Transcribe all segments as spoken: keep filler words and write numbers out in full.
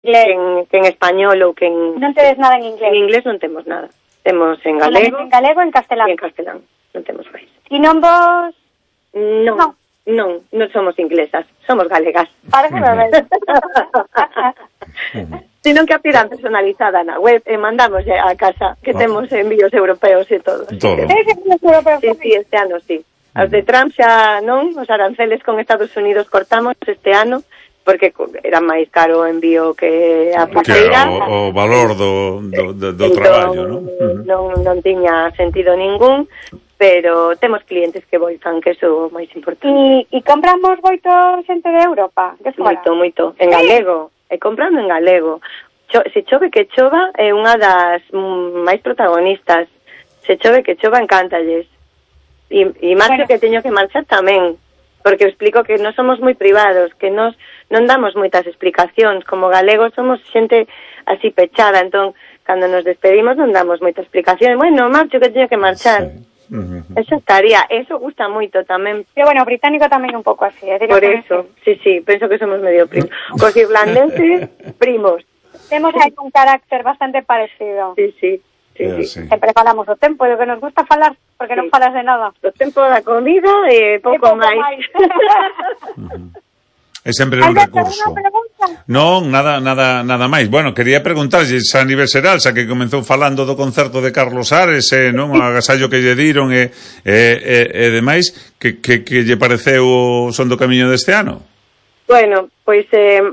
que en, que en español ou que en... Non tedes nada en inglés? En inglés non temos nada. Temos en galego. En galego e en castelán. E en castelán. Non temos máis. E non vos... Non, non, non, non somos inglesas, somos galegas. Parece ben. Sino que a pidan personalizada na web e mandamos a casa, que temos envíos europeos e todo. Todo. Sí, sí, este ano sí. Os de Trump xa non, os aranceles con Estados Unidos cortamos este ano, porque era máis caro o envío que a pulseira. Que o, o valor do, do, do, do entón, traballo, non? non? Non tiña sentido ningún, pero temos clientes que voltan, que é o máis importante. E, e compramos moito xente de Europa? De fora? Moito, moito. En galego. E comprando en galego. Cho, se chove que chova é unha das mm, máis protagonistas. Se chove que chova encántalles. E, e marcho bueno. Que teño que marchar tamén, porque explico que non somos moi privados, que nos non damos moitas explicacións. Como galegos somos xente así pechada, entón, cando nos despedimos non damos moita explicación. Bueno, marcho que teño que marchar. Sí. Uh-huh. Eso estaría, eso gusta moito tamén. Pero bueno, o británico tamén un pouco así, eh? Por eso, sí, sí, penso que somos medio primos. Cos irlandeses, primos. Temos aí un carácter bastante parecido. Sí, sí, sí, yeah, sí. sí. Sempre falamos o tempo, e o que nos gusta falar, porque sí. Non falas de nada. O tempo da comida e pouco, pouco máis. máis. Uh-huh. É sempre un recurso. Non, nada, nada, nada máis. Bueno, quería preguntarlle a nivel xeral, xa que comezou falando do concerto de Carlos Ares, eh, non, o agasallo que lle diron e, e, e, e demais, que, que, que lle pareceu o Son do Camiño deste ano? Bueno, pois eh,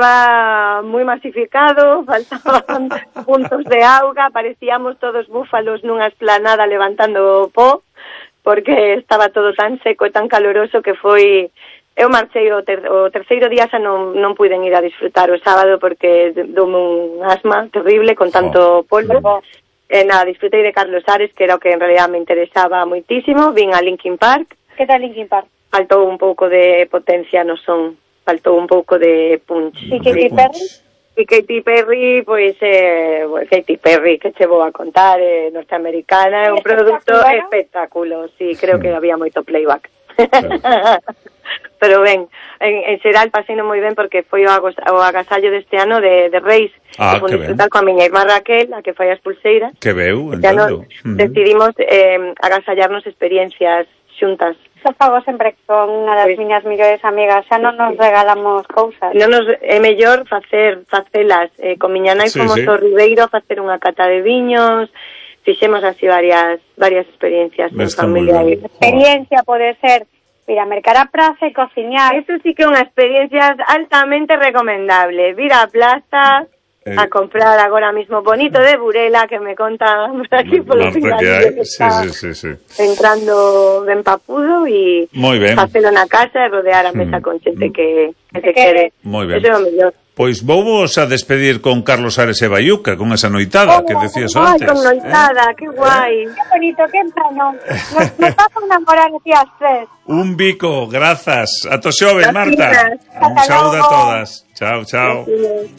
estaba moi masificado, faltaban puntos de auga, parecíamos todos búfalos nunha esplanada levantando o pó, porque estaba todo tan seco e tan caloroso que foi... Eu marchei o, ter, o terceiro día xa non, non puiden ir a disfrutar o sábado porque doume un asma terrible con tanto oh. polvo. E nada, disfrutei de Carlos Ares, que era o que en realidad me interesaba moitísimo. Vin a Linkin Park. Que tal Linkin Park? Faltou un pouco de potencia no son, faltou un pouco de punch. E Katy Perry? E Katy Perry, pois, eh, bueno, Katy Perry, que che vou a contar, eh, norteamericana, é un produto espectáculo. Sí, creo que había moito playback. Claro. Pero ben, en, en xeral paseino moi ben porque foi o, agos, o agasallo deste ano de, de Reis, ah, que foi disfrutar coa miña irmá Raquel, a que fai as pulseiras. Que veu, entendo. Uh-huh. Decidimos eh, agasallarnos experiencias xuntas. Xa fago sempre con unha das pues, miñas millores amigas, xa non nos regalamos cousas. Non nos é mellor facer facelas, eh, con miña nai sí, fomos sí. ao Ribeiro a facer unha cata de viños, fixemos así varias varias experiencias en familia. Experiencia pode ser ir a mercar a praza e cociñar. Eso sí que é unha experiencia altamente recomendable. Ir a plaza eh. a comprar agora mismo bonito de Burela, que me conta por aquí por los finales que está sí, sí, sí, sí. entrando ben papudo e facelo na casa e rodear a mesa mm. con xente que, que te quere. Moi ben. Eso é o mellor. Pois vamos a despedir con Carlos Ares e Bayuca, con esa noitada oh, que decías oh, antes. Ai, con noitada, eh? Que guai. Que bonito, que entrano. Nos, nos vas a enamorar así as tres. Un bico, grazas. A to xove, Marta. Un saúdo a todas. Chao, chao.